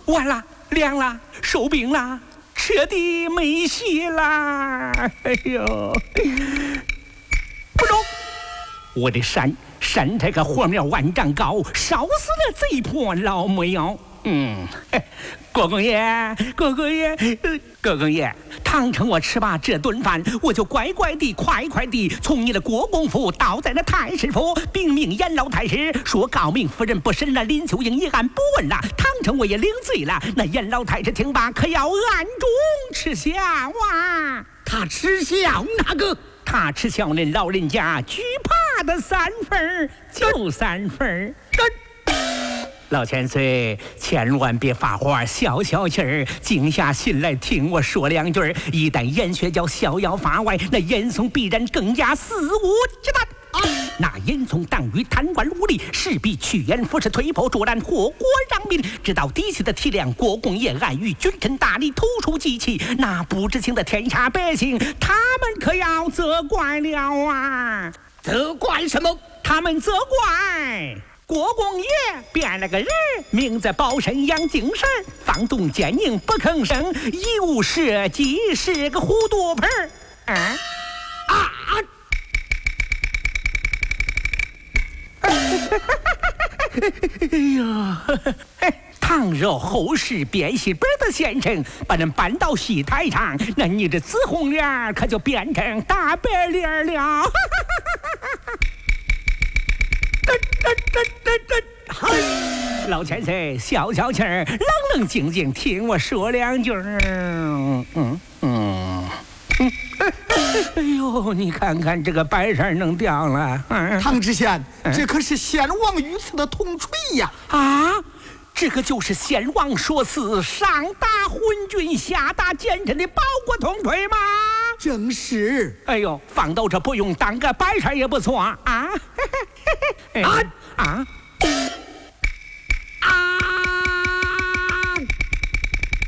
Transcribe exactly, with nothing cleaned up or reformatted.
完了，凉了，收兵了，彻底没戏啦！哎呦，不中！我的山山这个火苗万丈高，烧死了贼婆老没有。嗯，国公爷，国公爷，呃、国公爷，倘成我吃罢这顿饭，我就乖乖地、快快地从你的国公府倒在那太师府，禀命严老太师，说高明夫人不审了林秀英一案不问了。倘成我也领罪了，那严老太师听罢可要暗中耻笑啊！ 他耻笑哪个？ 他耻笑恁老人家惧怕的三分就三分。老千岁，千万别发火，消消气儿，静下心来听我说两句儿。一旦严学教逍遥法外，那严嵩必然更加肆无忌惮。啊、那严嵩当于贪官污吏，势必趋炎附势，推波助澜，祸国殃民。知道底细的体谅国公爷暗于君臣大礼，突出机器，那不知情的天下百姓，他们可要责怪了啊！ 责怪什么？ 他们责怪国公爷变了个人，名字保身养精神，放动奸佞不吭声，一无设计是个糊涂盆儿。啊啊啊！哎呀，倘若后世编戏本的先生把人搬到戏台上，那你这紫红脸可就变成大白脸了。老千岁，消消气儿，冷冷静静听我说两句。嗯嗯嗯。哎呦，你看看这个白衫能掉了。嗯、 唐知县，这可是先王御赐的铜锤呀！ 啊，这个就是先王说辞上打昏君下打奸臣的包国铜锤吗？ 正是。 哎呦，放到这不用当个白衫也不错啊！啊啊啊！